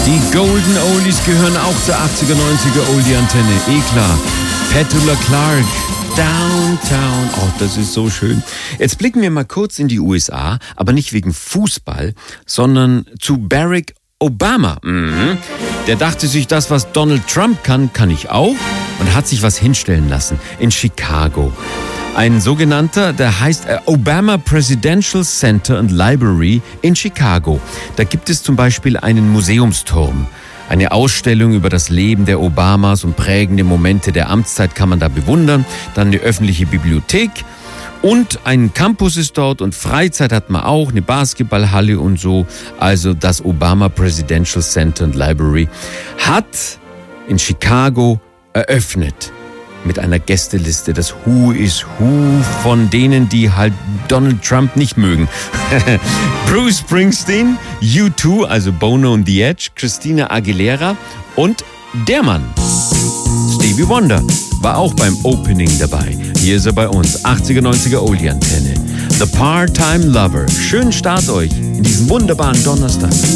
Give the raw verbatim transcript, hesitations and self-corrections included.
Die Golden Oldies gehören auch zur achtziger, neunziger Oldie-Antenne. Eh klar. Petula Clark, Downtown. Oh, das ist so schön. Jetzt blicken wir mal kurz in die U S A, aber nicht wegen Fußball, sondern zu Barack Obama. Mhm. Der dachte sich, das, was Donald Trump kann, kann ich auch, und hat sich was hinstellen lassen in Chicago. Ein sogenannter, der heißt Obama Presidential Center and Library in Chicago. Da gibt es zum Beispiel einen Museumsturm. Eine Ausstellung über das Leben der Obamas und prägende Momente der Amtszeit kann man da bewundern. Dann eine öffentliche Bibliothek und ein Campus ist dort und Freizeit hat man auch, eine Basketballhalle und so. Also das Obama Presidential Center and Library hat in Chicago eröffnet. Mit einer Gästeliste, das Who is Who von denen, die halt Donald Trump nicht mögen. Bruce Springsteen, U zwei, also Bono und The Edge, Christina Aguilera und der Mann, Stevie Wonder, war auch beim Opening dabei. Hier ist er bei uns, achtziger, neunziger Oldie-Antenne. The Part-Time Lover. Schönen Start euch in diesem wunderbaren Donnerstag.